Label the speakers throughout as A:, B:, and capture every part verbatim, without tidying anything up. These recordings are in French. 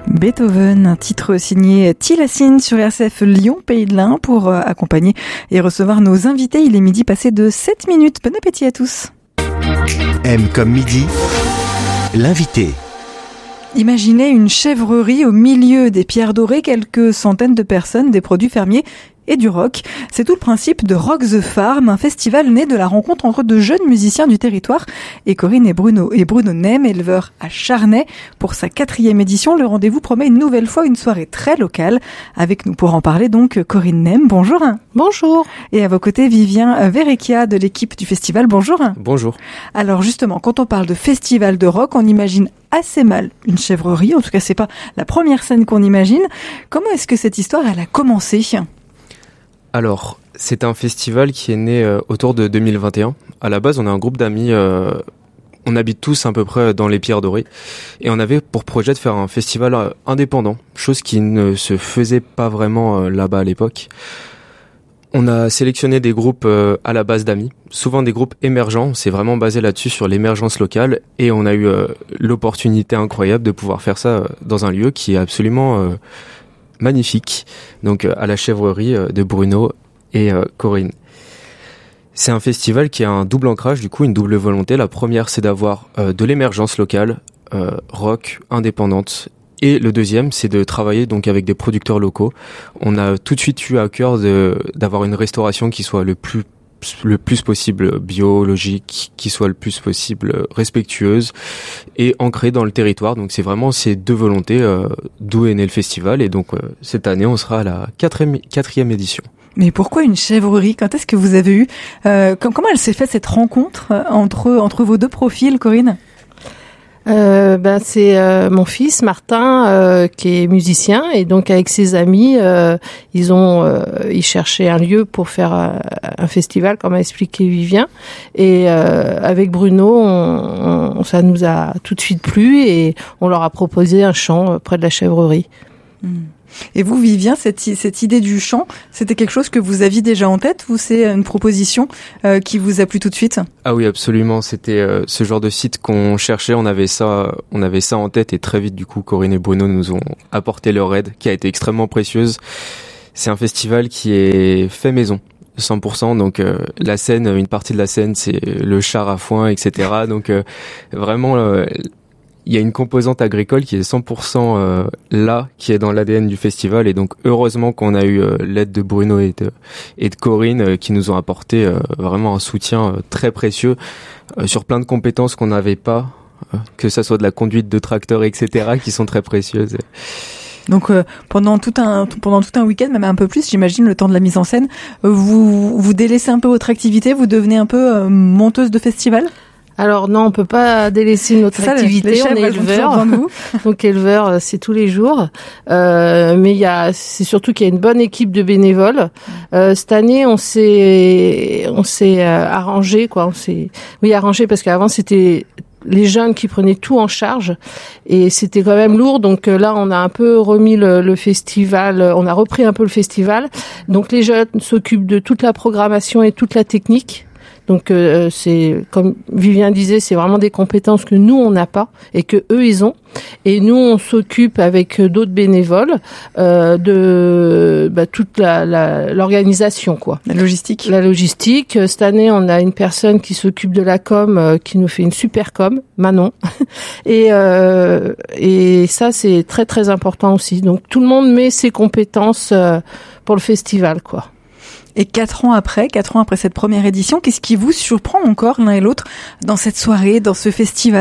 A: Beethoven, un titre signé Tilassine sur R C F Lyon Pays de l'Ain pour accompagner et recevoir nos invités. Il est midi passé de sept minutes. Bon appétit à tous.
B: M comme midi, l'invité.
A: Imaginez une chèvrerie au milieu des pierres dorées, quelques centaines de personnes, des produits fermiers et du rock. C'est tout le principe de Rock the Farm, un festival né de la rencontre entre de jeunes musiciens du territoire. Et Corinne et Bruno, et Bruno Nem, éleveurs à Charnay. Pour sa quatrième édition, le rendez-vous promet une nouvelle fois une soirée très locale. Avec nous pour en parler donc Corinne Nem, bonjour.
C: Bonjour.
A: Et à vos côtés, Vivien Verrecchia de l'équipe du festival, bonjour.
D: Bonjour.
A: Alors justement, quand on parle de festival de rock, on imagine assez mal une chèvrerie. En tout cas, c'est pas la première scène qu'on imagine. Comment est-ce que cette histoire, elle a commencé ?
D: Alors, c'est un festival qui est né euh, autour de deux mille vingt et un. À la base, on est un groupe d'amis, euh, on habite tous à peu près dans les Pierres Dorées, et on avait pour projet de faire un festival euh, indépendant, chose qui ne se faisait pas vraiment euh, là-bas à l'époque. On a sélectionné des groupes euh, à la base d'amis, souvent des groupes émergents, c'est vraiment basé là-dessus sur l'émergence locale, et on a eu euh, l'opportunité incroyable de pouvoir faire ça euh, dans un lieu qui est absolument... Euh, magnifique, donc euh, à la chèvrerie euh, de Bruno et euh, Corinne. C'est un festival qui a un double ancrage, du coup une double volonté. La première, c'est d'avoir euh, de l'émergence locale, euh, rock, indépendante, et le deuxième, c'est de travailler donc avec des producteurs locaux. On a tout de suite eu à cœur de, d'avoir une restauration qui soit le plus le plus possible biologique, qui soit le plus possible respectueuse et ancrée dans le territoire. Donc c'est vraiment ces deux volontés euh, d'où est né le festival. Et donc euh, cette année, on sera à la quatrième, quatrième édition.
A: Mais pourquoi une chèvrerie ? Quand est-ce que vous avez eu euh, Comment elle s'est faite cette rencontre entre entre vos deux profils, Corinne ?
C: Euh, ben c'est euh, mon fils Martin euh, qui est musicien, et donc avec ses amis euh, ils ont euh, ils cherchaient un lieu pour faire euh, un festival, comme a expliqué Vivien, et euh, avec Bruno on, on, ça nous a tout de suite plu et on leur a proposé un chant près de la chèvrerie.
A: Mmh. Et vous, Vivien, cette, cette idée du chant, c'était quelque chose que vous aviez déjà en tête, ou c'est une proposition euh, qui vous a plu tout de suite ?
D: Ah oui, absolument. C'était euh, ce genre de site qu'on cherchait. On avait ça, on avait ça en tête, et très vite, du coup, Corinne et Bruno nous ont apporté leur aide, qui a été extrêmement précieuse. C'est un festival qui est fait maison, cent pour cent. Donc euh, la scène, une partie de la scène, c'est le char à foin, et cetera. Donc euh, vraiment. Euh, Il y a une composante agricole qui est cent pour cent euh, là, qui est dans l'A D N du festival, et donc heureusement qu'on a eu euh, l'aide de Bruno et de, et de Corinne euh, qui nous ont apporté euh, vraiment un soutien euh, très précieux euh, sur plein de compétences qu'on n'avait pas, euh, que ça soit de la conduite de tracteur, et cetera, qui sont très précieuses.
A: Donc euh, pendant tout un pendant tout un week-end, même un peu plus, j'imagine, le temps de la mise en scène, euh, vous vous délaissez un peu votre activité, vous devenez un peu euh, monteuse de festival ?
C: Alors non, on peut pas délaisser notre
A: ça,
C: activité.
A: Les
C: on est éleveur, donc éleveur, c'est tous les jours. Euh, mais il y a, c'est surtout qu'il y a une bonne équipe de bénévoles. Euh, cette année, on s'est, on s'est euh, arrangé, quoi. On s'est, oui, arrangé parce qu'avant c'était les jeunes qui prenaient tout en charge, et c'était quand même lourd. Donc euh, là, on a un peu remis le, le festival, on a repris un peu le festival. Donc les jeunes s'occupent de toute la programmation et toute la technique. Donc euh, c'est, comme Vivien disait, c'est vraiment des compétences que nous on n'a pas et que eux ils ont. Et nous on s'occupe avec d'autres bénévoles euh, de bah, toute la, la l'organisation, quoi.
A: La logistique.
C: La logistique. Cette année on a une personne qui s'occupe de la com, euh, qui nous fait une super com, Manon. et euh, et ça c'est très très important aussi. Donc tout le monde met ses compétences euh, pour le festival, quoi.
A: Et quatre ans après, quatre ans après cette première édition, qu'est-ce qui vous surprend encore l'un et l'autre dans cette soirée, dans ce festival ?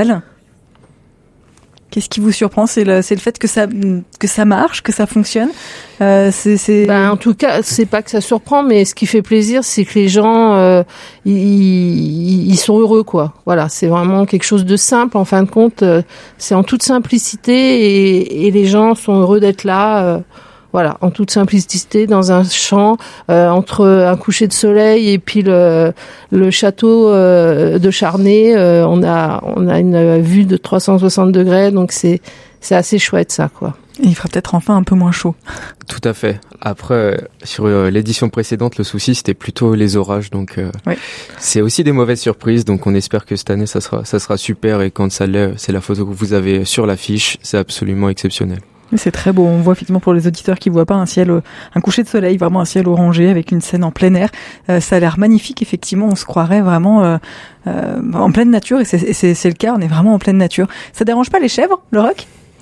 A: Qu'est-ce qui vous surprend ? C'est le, c'est le fait que ça, que ça marche, que ça fonctionne. Euh, c'est, c'est...
C: Ben, en tout cas, c'est pas que ça surprend, mais ce qui fait plaisir, c'est que les gens, euh, ils, ils sont heureux, quoi. Voilà, c'est vraiment quelque chose de simple. En fin de compte, euh, c'est en toute simplicité, et, et les gens sont heureux d'être là. Euh, Voilà, en toute simplicité, dans un champ, euh, entre un coucher de soleil et puis le, le château euh, de Charnay, euh, on a on a une vue de trois cent soixante degrés, donc c'est c'est assez chouette, ça, quoi.
A: Et il fera peut-être enfin un peu moins chaud.
D: Tout à fait. Après, sur euh, l'édition précédente, le souci c'était plutôt les orages, donc euh,
A: oui.
D: C'est aussi des mauvaises surprises. Donc on espère que cette année ça sera ça sera super, et quand ça l'est, c'est la photo que vous avez sur l'affiche, c'est absolument exceptionnel.
A: C'est très beau. On voit effectivement pour les auditeurs qui voient pas un ciel, un coucher de soleil, vraiment un ciel orangé avec une scène en plein air. Euh, ça a l'air magnifique. Effectivement, on se croirait vraiment euh, euh, en pleine nature et c'est, et c'est, c'est le cas. On est vraiment en pleine nature. Ça dérange pas les chèvres, le rock?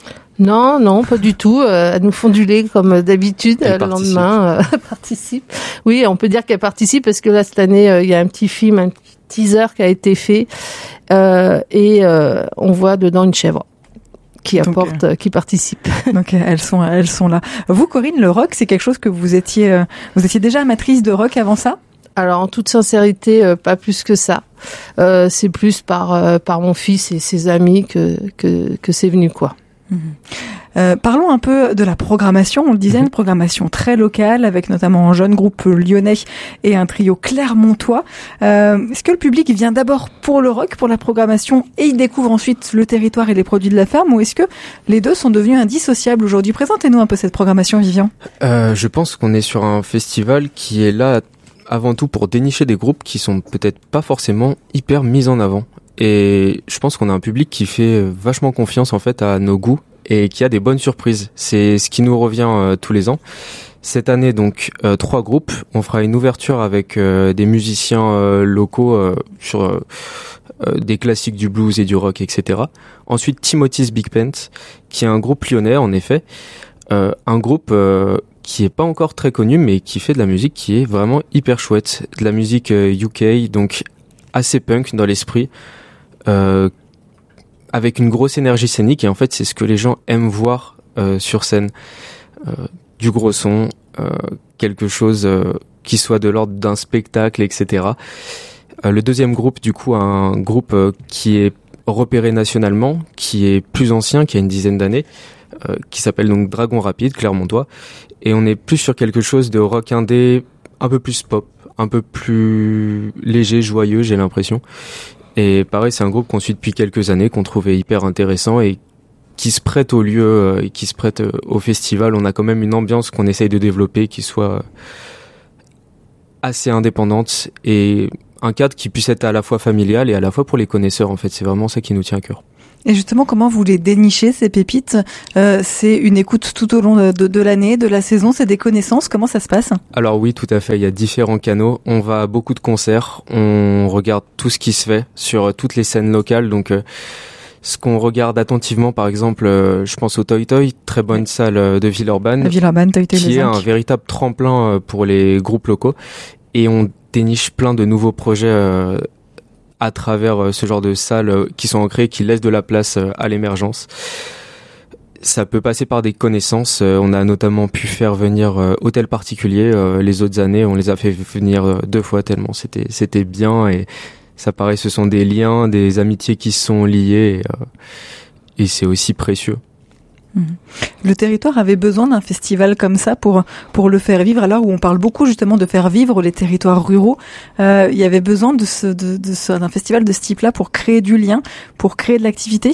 C: Non, non, pas du tout. Euh, elles nous font du lait comme d'habitude.
D: Elle
C: le
D: participe.
C: lendemain, euh, participe. Oui, on peut dire qu'elle participe parce que là cette année, euh, il y a un petit film, un petit teaser qui a été fait euh, et euh, on voit dedans une chèvre qui apporte, euh, qui participe.
A: Donc elles sont, elles sont là. Vous, Corinne, le rock, c'est quelque chose que vous étiez, euh, vous étiez déjà amatrice de rock avant ça?
C: Alors en toute sincérité, euh, pas plus que ça. Euh, c'est plus par euh, par mon fils et ses amis que que que c'est venu quoi.
A: Mmh. Euh, parlons un peu de la programmation. On le disait, une programmation très locale avec notamment un jeune groupe lyonnais et un trio clermontois. Euh, est-ce que le public vient d'abord pour le rock, pour la programmation, et il découvre ensuite le territoire et les produits de la ferme, ou est-ce que les deux sont devenus indissociables aujourd'hui? Présentez-nous un peu cette programmation, Vivian.
D: Euh, je pense qu'on est sur un festival qui est là avant tout pour dénicher des groupes qui sont peut-être pas forcément hyper mis en avant. Et je pense qu'on a un public qui fait vachement confiance en fait à nos goûts et qui a des bonnes surprises. C'est ce qui nous revient euh, tous les ans. Cette année donc euh, trois groupes. On fera une ouverture avec euh, des musiciens euh, locaux euh, sur euh, euh, des classiques du blues et du rock, et cetera. Ensuite Timothy's Big Pent, qui est un groupe lyonnais en effet, euh, un groupe euh, qui est pas encore très connu mais qui fait de la musique qui est vraiment hyper chouette, de la musique euh, U K, donc assez punk dans l'esprit. Euh, avec une grosse énergie scénique, et en fait c'est ce que les gens aiment voir euh, sur scène, euh, du gros son, euh, quelque chose euh, qui soit de l'ordre d'un spectacle, et cetera. Euh, le deuxième groupe, du coup, un groupe euh, qui est repéré nationalement, qui est plus ancien, qui a une dizaine d'années, euh, qui s'appelle donc Dragon Rapide, clermontois, et on est plus sur quelque chose de rock indé, un peu plus pop, un peu plus léger, joyeux, j'ai l'impression. Et pareil, c'est un groupe qu'on suit depuis quelques années, qu'on trouvait hyper intéressant et qui se prête au lieu et qui se prête au festival. On a quand même une ambiance qu'on essaye de développer qui soit assez indépendante et un cadre qui puisse être à la fois familial et à la fois pour les connaisseurs. En fait, c'est vraiment ça qui nous tient à cœur.
A: Et justement, comment vous les dénichez, ces pépites? euh, C'est une écoute tout au long de, de, de l'année, de la saison, c'est des connaissances, comment ça se passe?
D: Alors oui, tout à fait, il y a différents canaux. On va à beaucoup de concerts, on regarde tout ce qui se fait sur toutes les scènes locales. Donc euh, ce qu'on regarde attentivement, par exemple, euh, je pense au Toy Toy, très bonne ouais. salle de Villeurbanne,
A: la Villeurbanne, Toy Toy,
D: qui est un véritable tremplin pour les groupes locaux. Et on déniche plein de nouveaux projets euh, à travers ce genre de salles qui sont ancrées, qui laissent de la place à l'émergence. Ça peut passer par des connaissances. On a notamment pu faire venir Hôtel Particulier. Les autres années, on les a fait venir deux fois tellement c'était c'était bien. Et ça paraît, ce sont des liens, des amitiés qui se sont liées. Et, et c'est aussi précieux.
A: Le territoire avait besoin d'un festival comme ça pour pour le faire vivre, à l'heure où on parle beaucoup justement de faire vivre les territoires ruraux. Euh, il y avait besoin de ce, de, de ce, d'un festival de ce type-là pour créer du lien, pour créer de l'activité.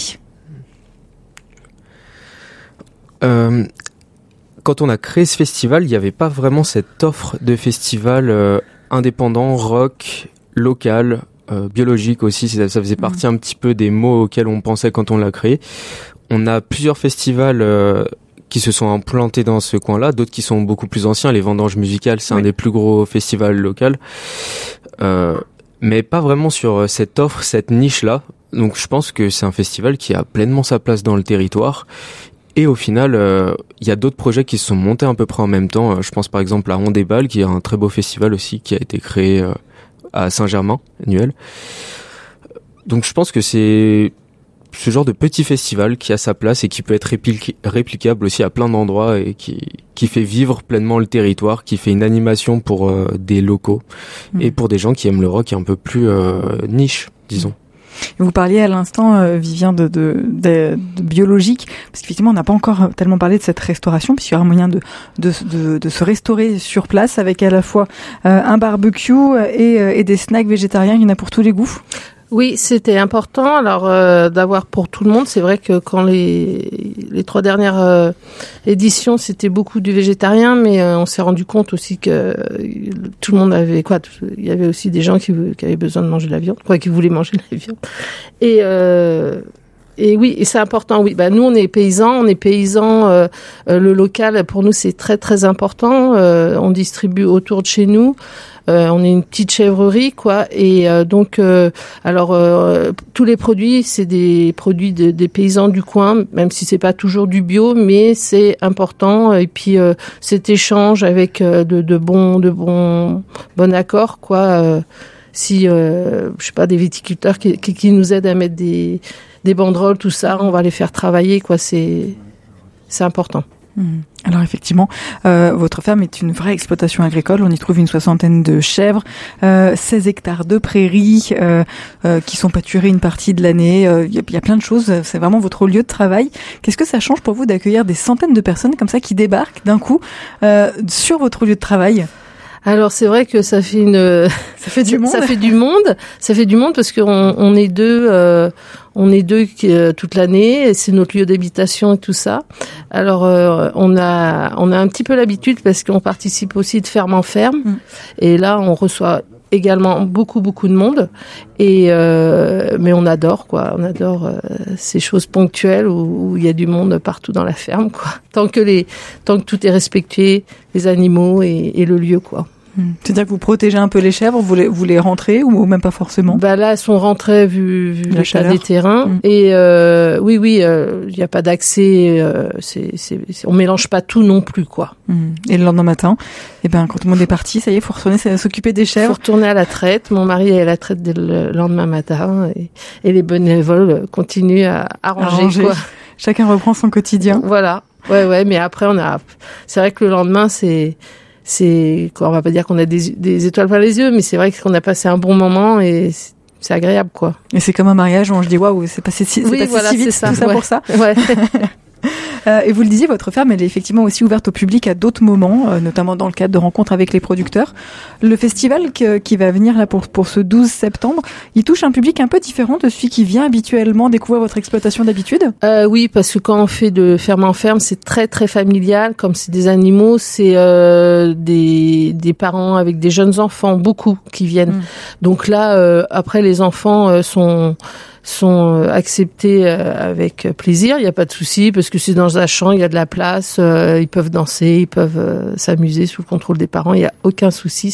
D: Euh, quand on a créé ce festival, il n'y avait pas vraiment cette offre de festival euh, indépendant, rock, local, euh, biologique aussi. Ça, ça faisait partie mmh. un petit peu des mots auxquels on pensait quand on l'a créé. On a plusieurs festivals euh, qui se sont implantés dans ce coin-là, d'autres qui sont beaucoup plus anciens. Les Vendanges Musicales, c'est oui. un des plus gros festivals locaux, euh, mais pas vraiment sur cette offre, cette niche-là. Donc je pense que c'est un festival qui a pleinement sa place dans le territoire. Et au final, il euh, y a d'autres projets qui se sont montés à peu près en même temps. Je pense par exemple à Ondébal, qui est un très beau festival aussi, qui a été créé euh, à Saint-Germain, annuel. Donc je pense que c'est ce genre de petit festival qui a sa place et qui peut être répli- réplicable aussi à plein d'endroits et qui qui fait vivre pleinement le territoire, qui fait une animation pour euh, des locaux mmh. et pour des gens qui aiment le rock un peu plus euh, niche, disons.
A: Vous parliez à l'instant, euh, Vivien, de, de, de, de biologique, parce qu'effectivement, on n'a pas encore tellement parlé de cette restauration, puisqu'il y aura moyen de, de, de, de se restaurer sur place avec à la fois euh, un barbecue et, et des snacks végétariens. Il y en a pour tous les goûts.
C: Oui, c'était important alors euh, d'avoir pour tout le monde. C'est vrai que quand les les trois dernières euh, éditions, c'était beaucoup du végétarien, mais euh, on s'est rendu compte aussi que euh, tout le monde avait quoi. Il y avait aussi des gens qui, qui avaient besoin de manger de la viande, quoi, qui voulaient manger de la viande. Et euh, Et oui, et c'est important. Oui, bah nous on est paysans, on est paysans. Euh, euh, le local pour nous c'est très très important. Euh, on distribue autour de chez nous. Euh, on est une petite chèvrerie, quoi. Et euh, donc, euh, alors euh, tous les produits, c'est des produits de, des paysans du coin, même si c'est pas toujours du bio, mais c'est important. Et puis euh, cet échange avec euh, de, de bons, de bons, bon accord, quoi. Euh, si euh, je sais pas, des viticulteurs qui, qui, qui nous aident à mettre des des banderoles, tout ça, on va les faire travailler, quoi. C'est c'est important.
A: Mmh. Alors effectivement, euh, votre ferme est une vraie exploitation agricole. On y trouve une soixantaine de chèvres, euh, seize hectares de prairies euh, euh, qui sont pâturées une partie de l'année. Il euh, y, y a plein de choses. C'est vraiment votre lieu de travail. Qu'est-ce que ça change pour vous d'accueillir des centaines de personnes comme ça qui débarquent d'un coup euh, sur votre lieu de travail ?
C: Alors c'est vrai que ça fait une
A: ça fait du monde
C: ça fait du monde ça fait du monde parce qu'on on est deux euh, on est deux euh, toute l'année et c'est notre lieu d'habitation et tout ça. Alors euh, on a on a un petit peu l'habitude parce qu'on participe aussi de ferme en ferme mmh. et là on reçoit également beaucoup beaucoup de monde et euh, mais on adore quoi on adore euh, ces choses ponctuelles où il y a du monde partout dans la ferme quoi tant que les tant que tout est respecté, les animaux et, et le lieu quoi.
A: C'est-à-dire que vous protégez un peu les chèvres, vous les, vous les rentrez ou même pas forcément ?
C: Bah là, elles sont rentrées vu, vu l'état des terrains.
A: Mmh.
C: Et euh, oui, oui, il euh, n'y a pas d'accès. Euh, c'est, c'est, c'est, on mélange pas tout non plus, quoi.
A: Mmh. Et le lendemain matin, eh ben quand tout le monde est parti, ça y est, faut retourner s'occuper des chèvres.
C: Faut retourner à la traite. Mon mari est à la traite dès le lendemain matin et, et les bénévoles continuent à arranger,
A: arranger.
C: Quoi.
A: Chacun reprend son quotidien.
C: Voilà. Ouais, ouais. Mais après, on a. C'est vrai que le lendemain, c'est. C'est quoi, on va pas dire qu'on a des, des étoiles plein les yeux, mais c'est vrai qu'on a passé un bon moment et c'est, c'est agréable, quoi.
A: Et c'est comme un mariage où on se dit waouh, c'est passé si, c'est
C: oui,
A: passé
C: voilà,
A: si vite,
C: c'est ça.
A: tout ça
C: ouais.
A: pour ça.
C: Ouais.
A: Euh, et vous le disiez, votre ferme, elle est effectivement aussi ouverte au public à d'autres moments, euh, notamment dans le cadre de rencontres avec les producteurs. Le festival que, qui va venir là pour, pour ce douze septembre, il touche un public un peu différent de celui qui vient habituellement découvrir votre exploitation d'habitude ?
C: euh, Oui, parce que quand on fait de ferme en ferme, c'est très très familial. Comme c'est des animaux, c'est euh, des, des parents avec des jeunes enfants, beaucoup qui viennent. Mmh. Donc là, euh, après, les enfants euh, sont... sont acceptés avec plaisir, il n'y a pas de souci parce que c'est dans un champ, il y a de la place, euh, ils peuvent danser, ils peuvent euh, s'amuser sous le contrôle des parents, il n'y a aucun souci.